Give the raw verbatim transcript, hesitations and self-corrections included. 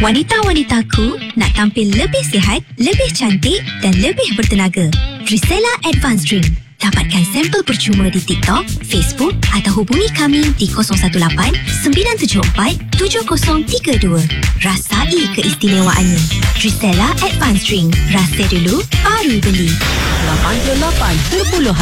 Wanita-wanitaku nak tampil lebih sihat, lebih cantik dan lebih bertenaga. Trisella Advanced Drink. Dapatkan sampel percuma di TikTok, Facebook atau hubungi kami di kosong satu lapan sembilan tujuh empat tujuh kosong tiga dua. Rasai keistimewaannya. Trisella Advanced Drink. Rasa dulu, baru beli. lapan puluh lapan perpuluhan